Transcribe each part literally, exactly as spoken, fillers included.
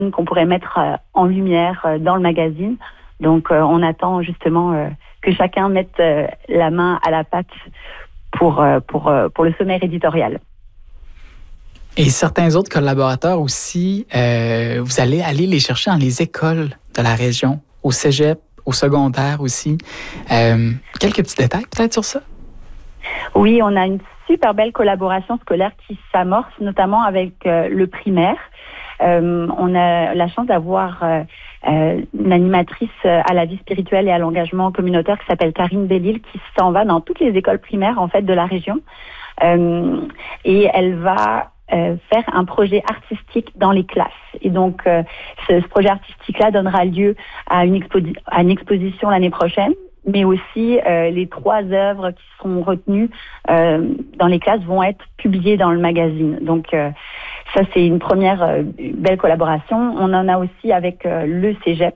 qu'on pourrait mettre euh, en lumière euh, dans le magazine. Donc, euh, on attend justement euh, que chacun mette euh, la main à la pâte pour, euh, pour, euh, pour le sommaire éditorial. Et certains autres collaborateurs aussi, euh, vous allez aller les chercher dans les écoles de la région, au cégep, au secondaire aussi. Euh, quelques petits détails peut-être sur ça? Oui, on a une super belle collaboration scolaire qui s'amorce, notamment avec euh, le primaire. Euh, on a la chance d'avoir euh, euh, une animatrice à la vie spirituelle et à l'engagement communautaire qui s'appelle Karine Bellil, qui s'en va dans toutes les écoles primaires en fait de la région. Euh, et elle va euh, faire un projet artistique dans les classes. Et donc, euh, ce, ce projet artistique-là donnera lieu à une, expo- à une exposition l'année prochaine, mais aussi euh, les trois œuvres qui sont retenues euh, dans les classes vont être publiées dans le magazine. Donc, euh, ça, c'est une première euh, belle collaboration. On en a aussi avec euh, le cégep.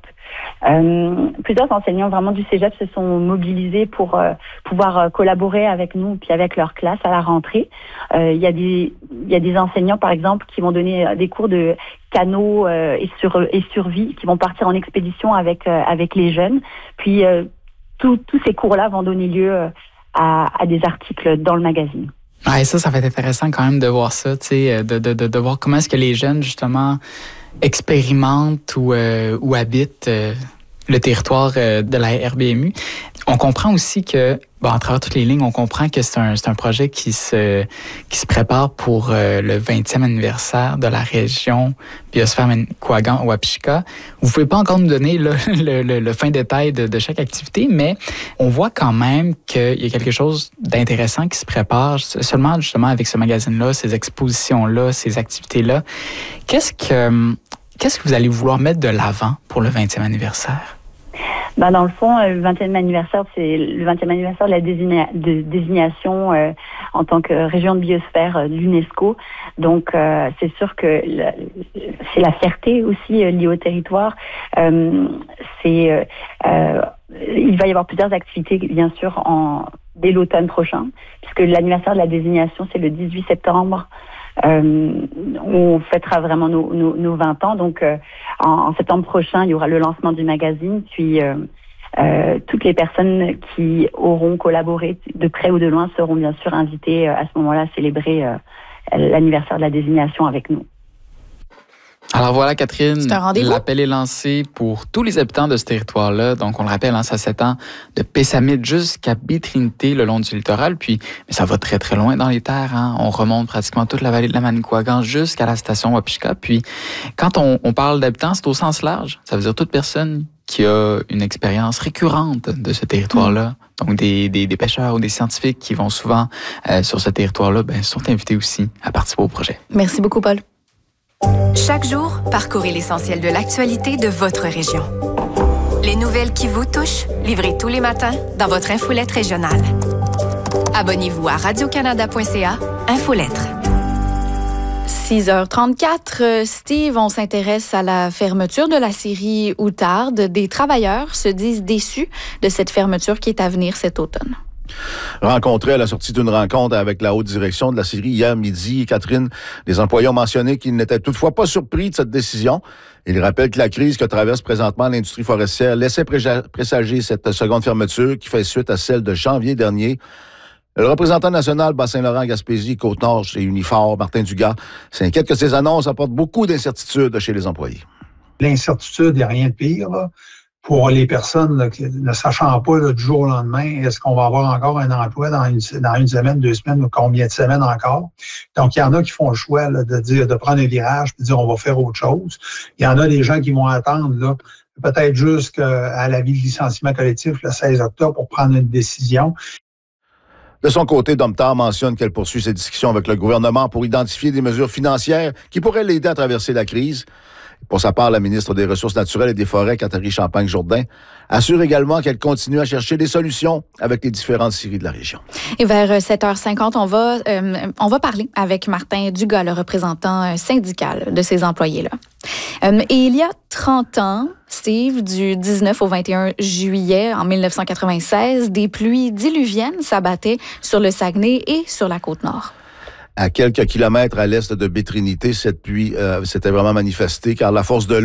Euh, plusieurs enseignants vraiment du cégep se sont mobilisés pour euh, pouvoir euh, collaborer avec nous puis avec leur classe à la rentrée. Euh, il y a des il y a des enseignants par exemple qui vont donner des cours de canot euh, et sur et survie, qui vont partir en expédition avec euh, avec les jeunes. Puis euh, tous tous ces cours-là vont donner lieu à, à des articles dans le magazine. Ouais, ça, ça va être intéressant quand même de voir ça, tu sais, de, de, de, de voir comment est-ce que les jeunes, justement, expérimentent ou, euh, ou habitent euh, le territoire euh, de la R B M U. On comprend aussi que, bon, à travers toutes les lignes, on comprend que c'est un, c'est un projet qui se, qui se prépare pour euh, le vingtième anniversaire de la région Biosphère Manicouagan-Wapishka. Vous pouvez pas encore nous donner là, le, le, le fin détail de, de chaque activité, mais on voit quand même qu'il y a quelque chose d'intéressant qui se prépare seulement justement avec ce magazine-là, ces expositions-là, ces activités-là. Qu'est-ce que, qu'est-ce que vous allez vouloir mettre de l'avant pour le vingtième anniversaire? Ben dans le fond, le vingtième anniversaire, c'est le vingtième anniversaire de la désigna- de désignation euh, en tant que région de biosphère euh, de l'UNESCO. Donc, euh, c'est sûr que le, c'est la fierté aussi euh, liée au territoire. Euh, c'est, euh, euh, il va y avoir plusieurs activités, bien sûr, en, dès l'automne prochain, puisque l'anniversaire de la désignation, c'est le dix-huit septembre. Euh, on fêtera vraiment nos, nos, nos vingt ans. Donc, euh, en, en septembre prochain, il y aura le lancement du magazine. Puis, euh, euh, toutes les personnes qui auront collaboré de près ou de loin seront bien sûr invitées euh, à ce moment-là à célébrer euh, l'anniversaire de la désignation avec nous. Alors voilà, Catherine, c'est un rendez-vous. L'appel est lancé pour tous les habitants de ce territoire-là. Donc, on le rappelle, hein, ça s'étend de Pessamit jusqu'à Baie-Trinité, le long du littoral. Puis, mais ça va très, très loin dans les terres. Hein. On remonte pratiquement toute la vallée de la Manicouagan jusqu'à la station Wapishka. Puis, quand on, on parle d'habitants, c'est au sens large. Ça veut dire toute personne qui a une expérience récurrente de ce territoire-là. Mmh. Donc, des, des, des pêcheurs ou des scientifiques qui vont souvent euh, sur ce territoire-là, ben, sont invités aussi à participer au projet. Merci beaucoup, Paul. Chaque jour, parcourez l'essentiel de l'actualité de votre région. Les nouvelles qui vous touchent, livrées tous les matins dans votre infolette régionale. Abonnez-vous à radio canada point c a, Infolettre. six heures trente-quatre, Steve, on s'intéresse à la fermeture de la scierie Outarde. Des travailleurs se disent déçus de cette fermeture qui est à venir cet automne. Rencontré à la sortie d'une rencontre avec la haute direction de la scierie hier midi, Catherine, les employés ont mentionné qu'ils n'étaient toutefois pas surpris de cette décision. Ils rappellent que la crise que traverse présentement l'industrie forestière laissait présager cette seconde fermeture qui fait suite à celle de janvier dernier. Le représentant national Bas-Saint-Laurent, Gaspésie, Côte-Nord chez Unifor, Martin Dugas, s'inquiète que ces annonces apportent beaucoup d'incertitudes chez les employés. L'incertitude, il n'y a rien de pire, là. Pour les personnes là, qui, ne sachant pas là, du jour au lendemain, est-ce qu'on va avoir encore un emploi dans une, dans une semaine, deux semaines ou combien de semaines encore? Donc, il y en a qui font le choix là, de dire de prendre un virage et de dire on va faire autre chose. Il y en a des gens qui vont attendre là, peut-être jusqu'à l'avis de licenciement collectif le seize octobre pour prendre une décision. De son côté, Domtar mentionne qu'elle poursuit ses discussions avec le gouvernement pour identifier des mesures financières qui pourraient l'aider à traverser la crise. Pour sa part, la ministre des Ressources naturelles et des Forêts, Catherine Champagne-Jourdain, assure également qu'elle continue à chercher des solutions avec les différentes scieries de la région. Et vers sept heures cinquante, on va, euh, on va parler avec Martin Dugas, le représentant syndical de ces employés-là. Euh, et il y a trente ans, Steve, du dix-neuf au vingt et un juillet en mille neuf cent quatre-vingt-seize, des pluies diluviennes s'abattaient sur le Saguenay et sur la Côte-Nord. à quelques kilomètres à l'est de Bétrinité, cette pluie euh, s'était vraiment manifestée car la force de